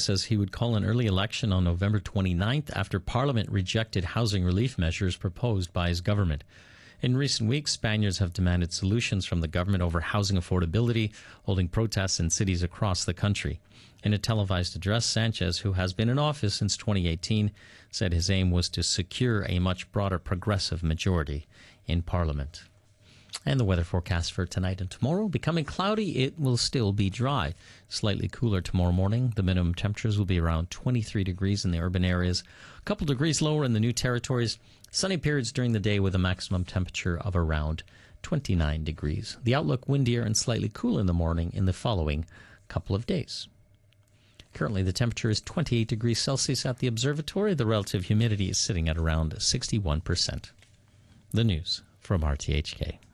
says he would call an early election on November 29th after Parliament rejected housing relief measures proposed by his government. In recent weeks, Spaniards have demanded solutions from the government over housing affordability, holding protests in cities across the country. In a televised address, Sanchez, who has been in office since 2018, said his aim was to secure a much broader progressive majority in Parliament. And the weather forecast for tonight and tomorrow, becoming cloudy, it will still be dry. Slightly cooler tomorrow morning. The minimum temperatures will be around 23 degrees in the urban areas, a couple degrees lower in the New Territories. Sunny periods during the day with a maximum temperature of around 29 degrees. The outlook windier and slightly cool in the morning in the following couple of days. Currently, the temperature is 28 degrees Celsius at the observatory. The relative humidity is sitting at around 61%. The news from RTHK.